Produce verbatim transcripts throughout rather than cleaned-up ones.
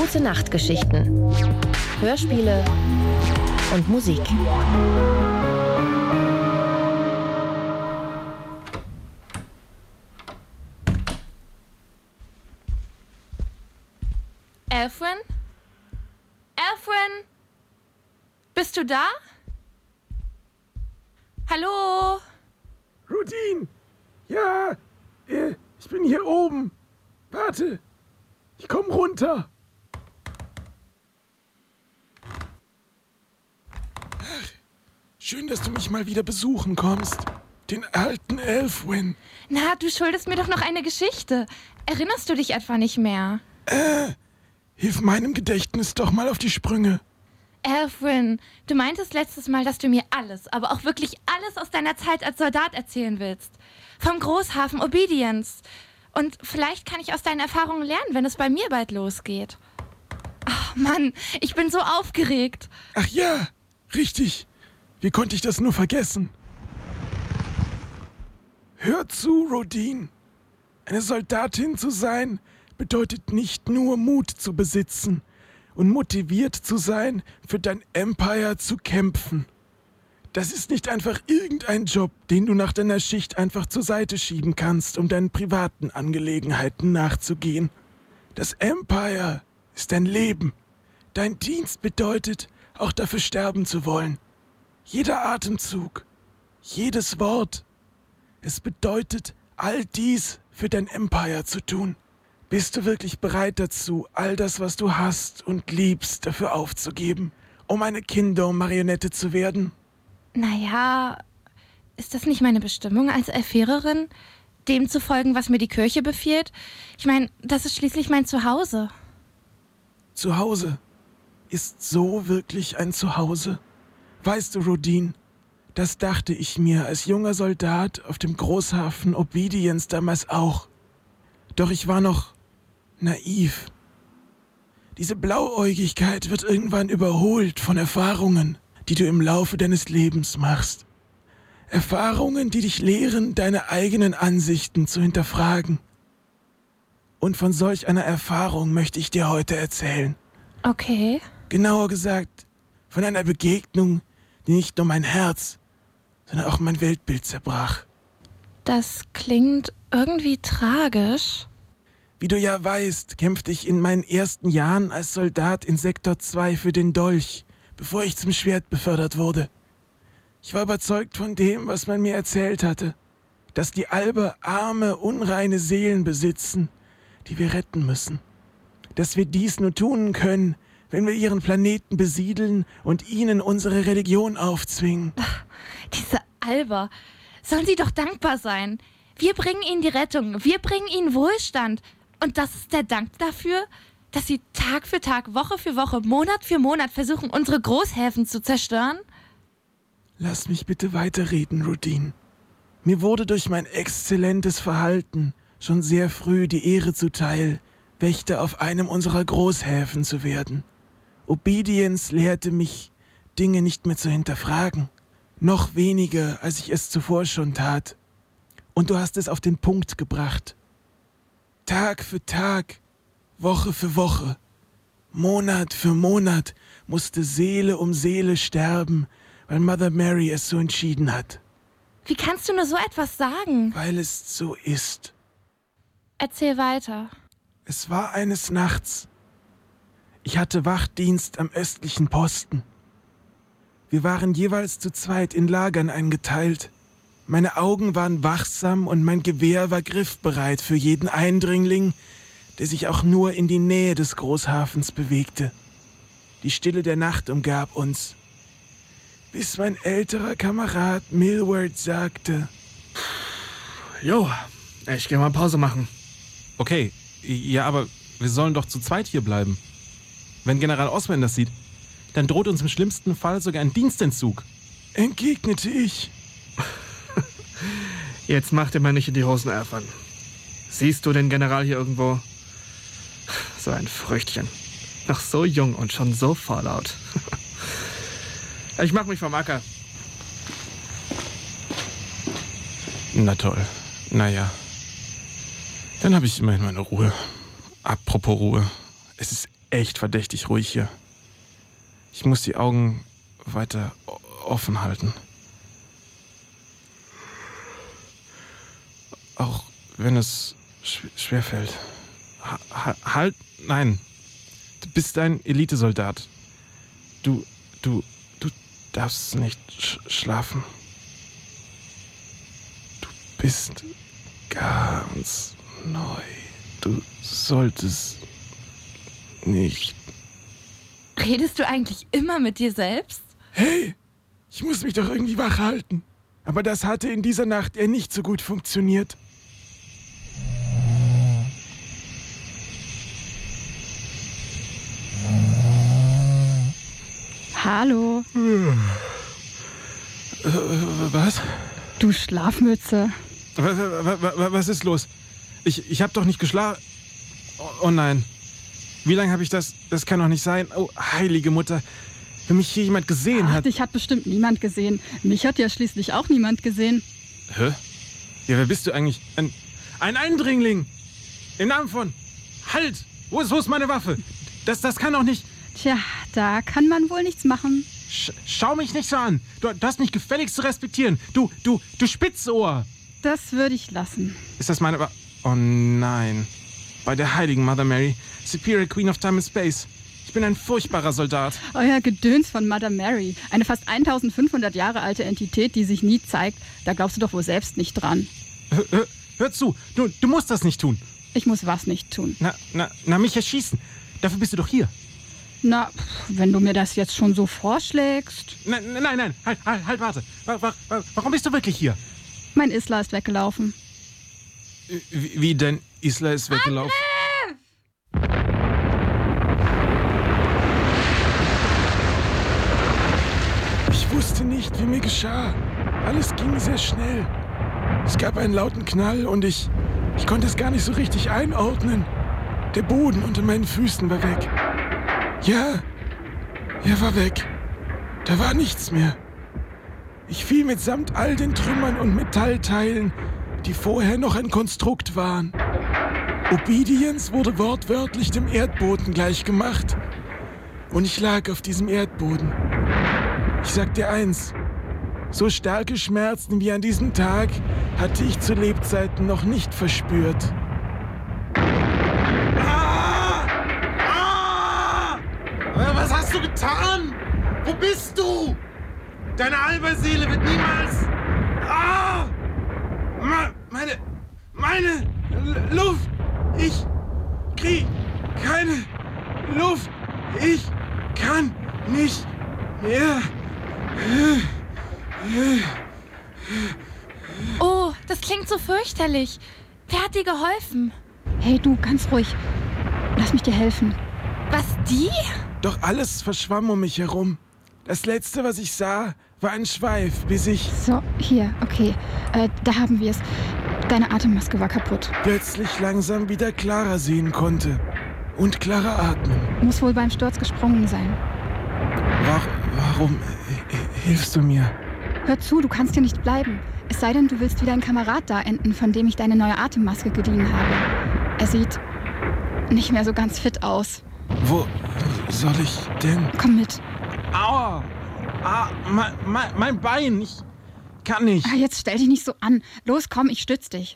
Gute Nachtgeschichten, Hörspiele und Musik. Elfwin? Elfwin? Bist du da? Hallo? Rudin! Ja, äh, ich bin hier oben. Warte, ich komm runter. Ach, schön, dass du mich mal wieder besuchen kommst. Den alten Elfwin. Na, du schuldest mir doch noch eine Geschichte. Erinnerst du dich etwa nicht mehr? Äh, hilf meinem Gedächtnis doch mal auf die Sprünge. Elfwin, du meintest letztes Mal, dass du mir alles, aber auch wirklich alles aus deiner Zeit als Soldat erzählen willst. Vom Großhafen Obedience. Und vielleicht kann ich aus deinen Erfahrungen lernen, wenn es bei mir bald losgeht. Ach Mann, ich bin so aufgeregt. Ach ja, richtig. Wie konnte ich das nur vergessen? Hör zu, Rodin. Eine Soldatin zu sein, bedeutet nicht nur Mut zu besitzen und motiviert zu sein, für dein Empire zu kämpfen. Das ist nicht einfach irgendein Job, den du nach deiner Schicht einfach zur Seite schieben kannst, um deinen privaten Angelegenheiten nachzugehen. Das Empire ist dein Leben. Dein Dienst bedeutet, auch dafür sterben zu wollen. Jeder Atemzug, jedes Wort. Es bedeutet, all dies für dein Empire zu tun. Bist du wirklich bereit dazu, all das, was du hast und liebst, dafür aufzugeben, um eine Kingdom-Marionette zu werden? Naja, ist das nicht meine Bestimmung als Elfiererin, dem zu folgen, was mir die Kirche befiehlt? Ich meine, das ist schließlich mein Zuhause. Zuhause? Ist so wirklich ein Zuhause? Weißt du, Rodin, das dachte ich mir als junger Soldat auf dem Großhafen Obedience damals auch. Doch ich war noch naiv. Diese Blauäugigkeit wird irgendwann überholt von Erfahrungen, die du im Laufe deines Lebens machst. Erfahrungen, die dich lehren, deine eigenen Ansichten zu hinterfragen. Und von solch einer Erfahrung möchte ich dir heute erzählen. Okay. Genauer gesagt, von einer Begegnung, die nicht nur mein Herz, sondern auch mein Weltbild zerbrach. Das klingt irgendwie tragisch. Wie du ja weißt, kämpfte ich in meinen ersten Jahren als Soldat in Sektor zwei für den Dolch, bevor ich zum Schwert befördert wurde. Ich war überzeugt von dem, was man mir erzählt hatte, dass die Alber arme, unreine Seelen besitzen, die wir retten müssen. Dass wir dies nur tun können, wenn wir ihren Planeten besiedeln und ihnen unsere Religion aufzwingen. Ach, diese Alber, sollen sie doch dankbar sein. Wir bringen ihnen die Rettung, wir bringen ihnen Wohlstand. Und das ist der Dank dafür, dass sie Tag für Tag, Woche für Woche, Monat für Monat versuchen, unsere Großhäfen zu zerstören? Lass mich bitte weiterreden, Rodin. Mir wurde durch mein exzellentes Verhalten schon sehr früh die Ehre zuteil, Wächter auf einem unserer Großhäfen zu werden. Obedience lehrte mich, Dinge nicht mehr zu hinterfragen. Noch weniger, als ich es zuvor schon tat. Und du hast es auf den Punkt gebracht. Tag für Tag, Woche für Woche, Monat für Monat musste Seele um Seele sterben, weil Mother Mary es so entschieden hat. Wie kannst du nur so etwas sagen? Weil es so ist. Erzähl weiter. Es war eines Nachts. Ich hatte Wachdienst am östlichen Posten. Wir waren jeweils zu zweit in Lagern eingeteilt. Meine Augen waren wachsam und mein Gewehr war griffbereit für jeden Eindringling, der sich auch nur in die Nähe des Großhafens bewegte. Die Stille der Nacht umgab uns, bis mein älterer Kamerad Millward sagte: Jo, ich geh mal Pause machen. Okay, ja, aber wir sollen doch zu zweit hier bleiben. Wenn General Osman das sieht, dann droht uns im schlimmsten Fall sogar ein Dienstentzug. Entgegnete ich. Jetzt mach dir mal nicht in die Hosen, Erfan. Siehst du den General hier irgendwo? So ein Früchtchen. Noch so jung und schon so vorlaut. Ich mach mich vom Acker. Na toll. Naja. Dann habe ich immerhin meine Ruhe. Apropos Ruhe. Es ist echt verdächtig ruhig hier. Ich muss die Augen weiter offen halten. Auch wenn es sch- schwerfällt. Ha- halt, nein. Du bist ein Elitesoldat. Du, du, du darfst nicht sch- schlafen. Du bist ganz neu. Du solltest nicht. Redest du eigentlich immer mit dir selbst? Hey, ich muss mich doch irgendwie wach halten. Aber das hatte in dieser Nacht eher nicht so gut funktioniert. Hallo, Äh, was? du Schlafmütze. Was, was, was ist los? Ich, ich hab doch nicht geschlafen. Oh, oh nein. Wie lange habe ich das? Das kann doch nicht sein. Oh, heilige Mutter. Wenn mich hier jemand gesehen Ach, hat. dich hat bestimmt niemand gesehen. Mich hat ja schließlich auch niemand gesehen. Hä? Ja, wer bist du eigentlich? Ein, ein Eindringling! Im Namen von... Halt! Wo ist, wo ist meine Waffe? Das, das kann doch nicht... Tja, da kann man wohl nichts machen. Sch, schau mich nicht so an! Du, du hast mich gefälligst zu respektieren. Du, du, du Spitzohr! Das würde ich lassen. Ist das meine... Wa- Oh nein. Bei der heiligen Mother Mary, Superior Queen of Time and Space. Ich bin ein furchtbarer Soldat. Euer Gedöns von Mother Mary, eine fast eintausendfünfhundert Jahre alte Entität, die sich nie zeigt, da glaubst du doch wohl selbst nicht dran. Hör, hör, hör zu, du, du musst das nicht tun. Ich muss was nicht tun. Na, na, na, mich erschießen. Dafür bist du doch hier. Na, pff, wenn du mir das jetzt schon so vorschlägst. Nein, nein, nein, halt, halt, halt, warte. Wa- wa- wa- Warum bist du wirklich hier? Mein Isla ist weggelaufen. Wie, wie denn? Isla ist weggelaufen? Ich wusste nicht, wie mir geschah. Alles ging sehr schnell. Es gab einen lauten Knall und ich, ich konnte es gar nicht so richtig einordnen. Der Boden unter meinen Füßen war weg. Ja, er war weg. Da war nichts mehr. Ich fiel mitsamt all den Trümmern und Metallteilen, die vorher noch ein Konstrukt waren. Obedience wurde wortwörtlich dem Erdboden gleichgemacht. Und ich lag auf diesem Erdboden. Ich sag dir eins, so starke Schmerzen wie an diesem Tag hatte ich zu Lebzeiten noch nicht verspürt. Ah! Ah! Was hast du getan? Wo bist du? Deine Alberseele wird niemals... Ah! Ma- meine... Meine L- Luft! Ich krieg keine Luft! Ich kann nicht mehr... Oh, das klingt so fürchterlich. Wer hat dir geholfen? Hey du, ganz ruhig. Lass mich dir helfen. Was, die? Doch alles verschwamm um mich herum. Das Letzte, was ich sah, war ein Schweif, bis ich So, hier, okay. Äh, da haben wir es. Deine Atemmaske war kaputt. plötzlich langsam wieder klarer sehen konnte. Und klarer atmen. Muss wohl beim Sturz gesprungen sein. War, warum äh, äh, hilfst du mir? Hör zu, du kannst hier nicht bleiben. Es sei denn, du willst wie dein Kamerad da enden, von dem ich deine neue Atemmaske geliehen habe. Er sieht nicht mehr so ganz fit aus. Wo soll ich denn? Komm mit. Aua! Ah, mein, mein, mein Bein! Ich kann nicht. Ah, jetzt stell dich nicht so an. Los, komm, ich stütz dich.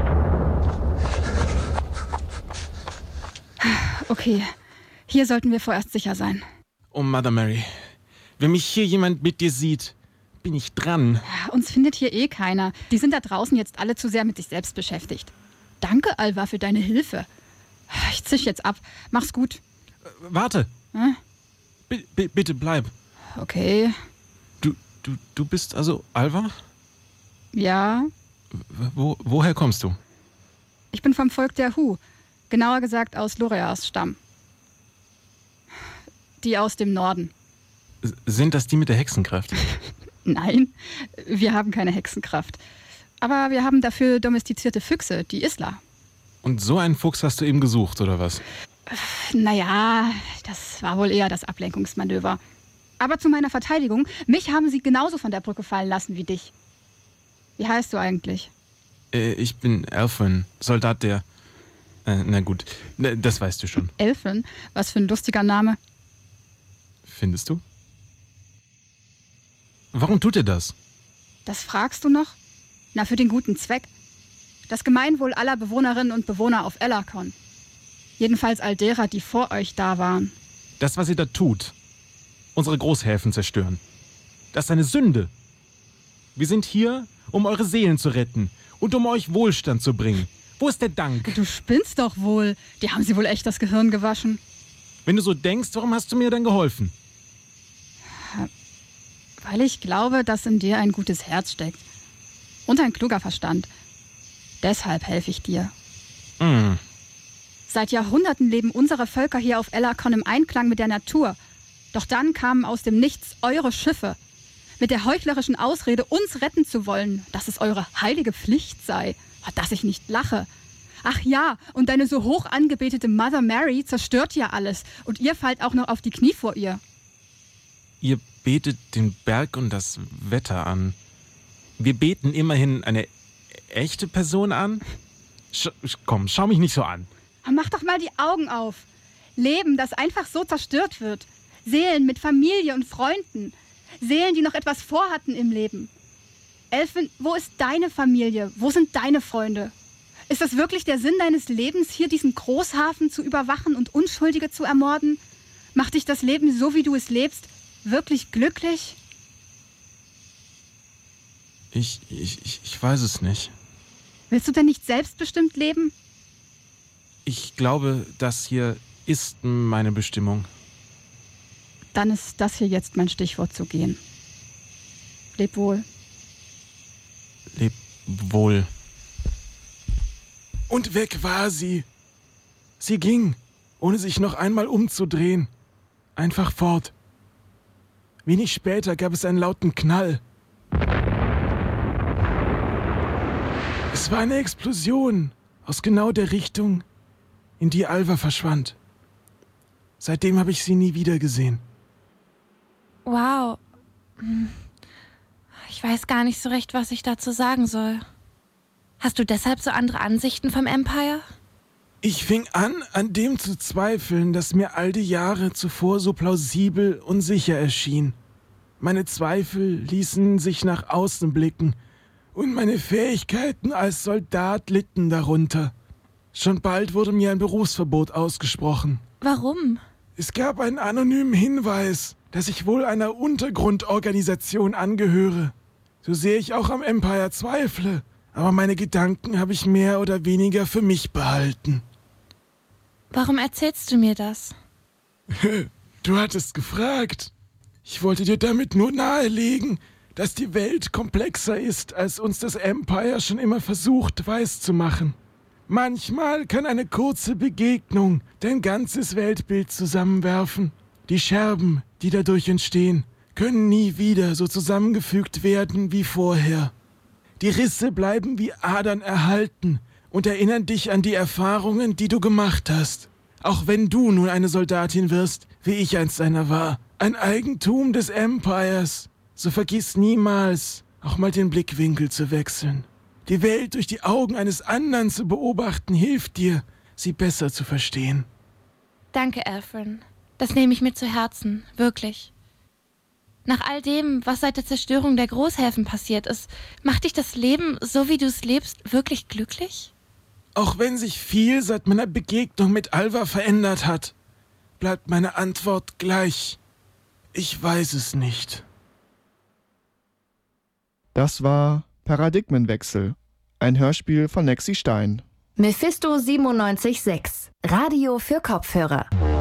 Okay, hier sollten wir vorerst sicher sein. Oh, Mother Mary. Wenn mich hier jemand mit dir sieht, bin ich dran. Uns findet hier eh keiner. Die sind da draußen jetzt alle zu sehr mit sich selbst beschäftigt. Danke, Alva, für deine Hilfe. Ich zisch jetzt ab. Mach's gut. Äh, warte. Hm? B- b- bitte bleib. Okay. Du, du, du bist also Alva? Ja, Wo, woher kommst du? ich bin vom Volk der Hu. Genauer gesagt aus Loreas Stamm. Die aus dem Norden. S- Sind das die mit der Hexenkraft? Nein, wir haben keine Hexenkraft. Aber wir haben dafür domestizierte Füchse, die Isla. Und so einen Fuchs hast du eben gesucht, oder was? Naja, das war wohl eher das Ablenkungsmanöver. Aber zu meiner Verteidigung, mich haben sie genauso von der Brücke fallen lassen wie dich. Wie heißt du eigentlich? Äh, ich bin Elfwin, Soldat der... Äh, na gut, das weißt du schon. Elfen? Was für ein lustiger Name. Findest du? Warum tut er das? Das fragst du noch? Na, für den guten Zweck. Das Gemeinwohl aller Bewohnerinnen und Bewohner auf Ellercon. Jedenfalls all derer, die vor euch da waren. Das, was ihr da tut, unsere Großhäfen zerstören, das ist eine Sünde. Wir sind hier, um eure Seelen zu retten und um euch Wohlstand zu bringen. Wo ist der Dank? Du spinnst doch wohl. Die haben sie wohl echt das Gehirn gewaschen. Wenn du so denkst, warum hast du mir dann geholfen? Weil ich glaube, dass in dir ein gutes Herz steckt. Und ein kluger Verstand. Deshalb helfe ich dir. Mm. Seit Jahrhunderten leben unsere Völker hier auf Ellercon im Einklang mit der Natur. Doch dann kamen aus dem Nichts eure Schiffe. Mit der heuchlerischen Ausrede, uns retten zu wollen, dass es eure heilige Pflicht sei. Dass ich nicht lache. Ach ja, und deine so hoch angebetete Mother Mary zerstört ja alles. Und ihr fallt auch noch auf die Knie vor ihr. Ihr betet den Berg und das Wetter an. Wir beten immerhin eine echte Person an? Sch- komm, schau mich nicht so an. Mach doch mal die Augen auf. Leben, das einfach so zerstört wird. Seelen mit Familie und Freunden. Seelen, die noch etwas vorhatten im Leben. Elfen, wo ist deine Familie? Wo sind deine Freunde? Ist das wirklich der Sinn deines Lebens, hier diesen Großhafen zu überwachen und Unschuldige zu ermorden? Macht dich das Leben, so wie du es lebst, wirklich glücklich? Ich, ich, ich, ich weiß es nicht. Willst du denn nicht selbstbestimmt leben? Ich glaube, das hier ist meine Bestimmung. Dann ist das hier jetzt mein Stichwort zu gehen. Leb wohl. Leb wohl. Und weg war sie. Sie ging, ohne sich noch einmal umzudrehen. Einfach fort. Wenig später gab es einen lauten Knall. Es war eine Explosion aus genau der Richtung, in die Alva verschwand. Seitdem habe ich sie nie wieder gesehen. Wow. Ich weiß gar nicht so recht, was ich dazu sagen soll. Hast du deshalb so andere Ansichten vom Empire? Ich fing an, an dem zu zweifeln, das mir all die Jahre zuvor so plausibel und sicher erschien. Meine Zweifel ließen sich nach außen blicken und meine Fähigkeiten als Soldat litten darunter. Schon bald wurde mir ein Berufsverbot ausgesprochen. Warum? Es gab einen anonymen Hinweis, dass ich wohl einer Untergrundorganisation angehöre. So sehr ich auch am Empire zweifle, aber meine Gedanken habe ich mehr oder weniger für mich behalten. Warum erzählst du mir das? Du hattest gefragt. Ich wollte dir damit nur nahelegen, dass die Welt komplexer ist, als uns das Empire schon immer versucht weiszumachen. Manchmal kann eine kurze Begegnung dein ganzes Weltbild zusammenwerfen. Die Scherben, die dadurch entstehen, können nie wieder so zusammengefügt werden wie vorher. Die Risse bleiben wie Adern erhalten und erinnern dich an die Erfahrungen, die du gemacht hast. Auch wenn du nun eine Soldatin wirst, wie ich einst einer war, ein Eigentum des Empires, so vergiss niemals, auch mal den Blickwinkel zu wechseln. Die Welt durch die Augen eines anderen zu beobachten, hilft dir, sie besser zu verstehen. Danke, Alfred. Das nehme ich mir zu Herzen, wirklich. Nach all dem, was seit der Zerstörung der Großhäfen passiert ist, macht dich das Leben, so wie du es lebst, wirklich glücklich? Auch wenn sich viel seit meiner Begegnung mit Alva verändert hat, bleibt meine Antwort gleich. Ich weiß es nicht. Das war Paradigmenwechsel, ein Hörspiel von Lexi Stein. Mephisto siebenundneunzig Komma sechs, Radio für Kopfhörer.